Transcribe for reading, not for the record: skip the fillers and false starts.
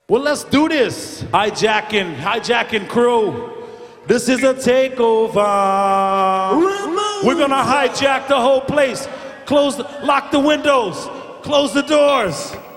Well, let's do this. Hijacking crew. This is a takeover. We're gonna hijack the whole place. Lock the windows, close the doors.